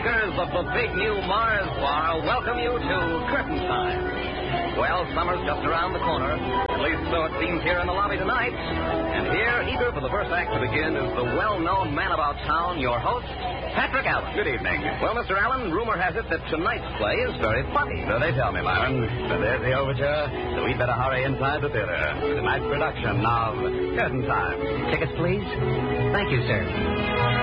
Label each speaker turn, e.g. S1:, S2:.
S1: makers of the big new Mars Bar welcome you to Curtain Time. Well, summer's just around the corner. At least so it seems here in the lobby tonight. And here, eager for the first act to begin, is the well-known man about town, your host, Patrick Allen.
S2: Good evening.
S1: Well, Mr. Allen, rumor has it that tonight's play is very funny.
S2: So they tell me, Myron. But there's the overture, so we'd better hurry inside the theater for tonight's production of Curtain Time.
S3: Tickets, please. Thank you, sir.